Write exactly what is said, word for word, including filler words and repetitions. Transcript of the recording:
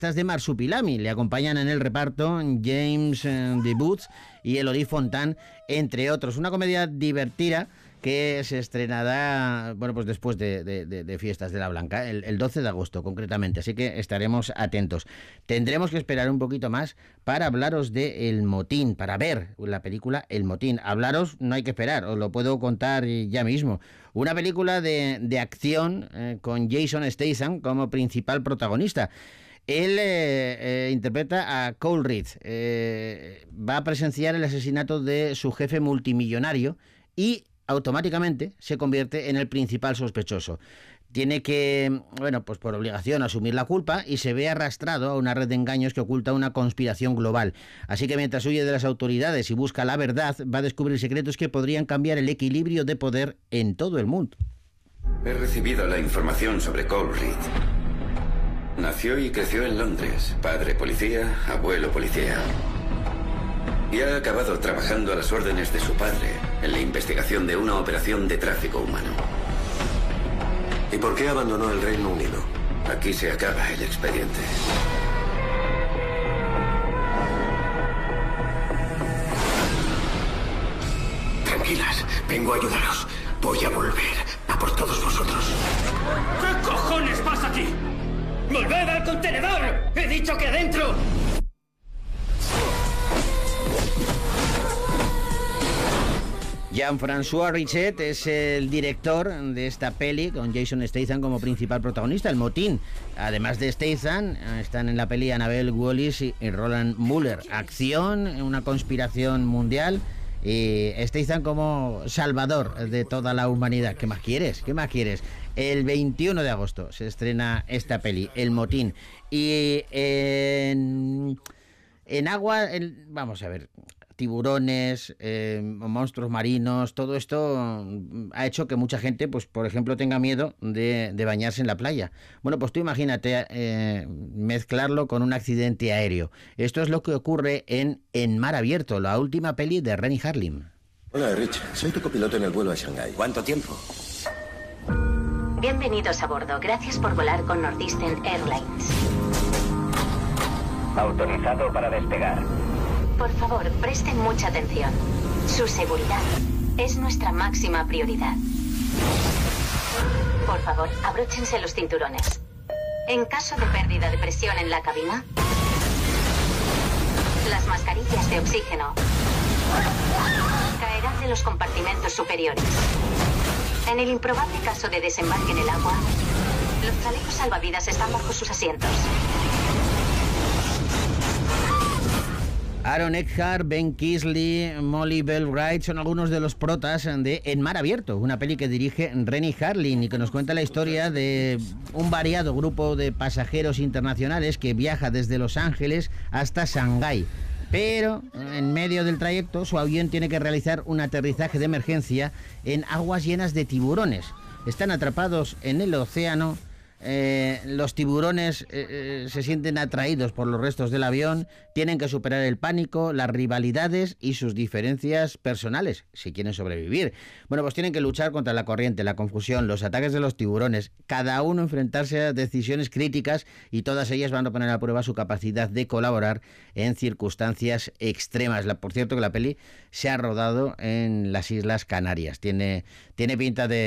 de Marsupilami. Le acompañan en el reparto James eh, DeBoots y Elodie Fontan, entre otros. Una comedia divertida que se estrenará, bueno, pues después de, de, de, de Fiestas de la Blanca, el, el doce de agosto concretamente, así que estaremos atentos. Tendremos que esperar un poquito más para hablaros de El Motín, para ver la película El Motín. Hablaros no hay que esperar, os lo puedo contar ya mismo. Una película de, de acción eh, con Jason Statham como principal protagonista. Él eh, eh, interpreta a Cole Reed, eh, va a presenciar el asesinato de su jefe multimillonario y automáticamente se convierte en el principal sospechoso. Tiene que, bueno, pues por obligación asumir la culpa y se ve arrastrado a una red de engaños que oculta una conspiración global. Así que mientras huye de las autoridades y busca la verdad, va a descubrir secretos que podrían cambiar el equilibrio de poder en todo el mundo. He recibido la información sobre Cole Reed. Nació y creció en Londres, padre policía, abuelo policía. Y ha acabado trabajando a las órdenes de su padre en la investigación de una operación de tráfico humano. ¿Y por qué abandonó el Reino Unido? Aquí se acaba el expediente. Tranquilas, vengo a ayudaros. Voy a volver a por todos vosotros. ¿Qué cojones pasa aquí? ¡Volved al contenedor! ¡He dicho que adentro! Jean-François Richet es el director de esta peli con Jason Statham como principal protagonista, El Motín. Además de Statham, están en la peli Annabelle Wallis y Roland Muller. Acción, una conspiración mundial y Statham como salvador de toda la humanidad. ¿Qué más quieres? ¿Qué más quieres? El veintiuno de agosto se estrena esta peli, El Motín. Y en, en agua, el, vamos a ver... tiburones, eh, monstruos marinos, todo esto ha hecho que mucha gente, pues por ejemplo, tenga miedo de, de bañarse en la playa. Bueno, pues tú imagínate eh, mezclarlo con un accidente aéreo. Esto es lo que ocurre en En Mar Abierto, la última peli de Renny Harlin. Hola, Rich. Soy tu copiloto en el vuelo a Shanghái. ¿Cuánto tiempo? Bienvenidos a bordo. Gracias por volar con Northeastern Airlines. Autorizado para despegar. Por favor, presten mucha atención. Su seguridad es nuestra máxima prioridad. Por favor, abróchense los cinturones. En caso de pérdida de presión en la cabina, las mascarillas de oxígeno caerán de los compartimentos superiores. En el improbable caso de desembarque en el agua, los chalecos salvavidas están bajo sus asientos. Aaron Eckhart, Ben Kingsley, Molly Bell Wright son algunos de los protas de En Mar Abierto, una peli que dirige Renny Harlin y que nos cuenta la historia de un variado grupo de pasajeros internacionales que viaja desde Los Ángeles hasta Shanghái. Pero en medio del trayecto su avión tiene que realizar un aterrizaje de emergencia en aguas llenas de tiburones. Están atrapados en el océano. Eh, los tiburones eh, eh, se sienten atraídos por los restos del avión, tienen que superar el pánico, las rivalidades y sus diferencias personales si quieren sobrevivir. Bueno, pues tienen que luchar contra la corriente, la confusión, los ataques de los tiburones, cada uno enfrentarse a decisiones críticas y todas ellas van a poner a prueba su capacidad de colaborar en circunstancias extremas. La, por cierto que la peli se ha rodado en las Islas Canarias, tiene, tiene pinta de